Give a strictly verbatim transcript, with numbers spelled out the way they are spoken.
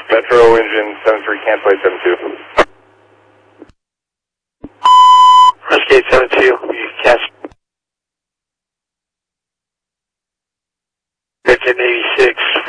Metro engine seven three, cancel seven two. Rescue seven two, you cast. Engine eighty-six.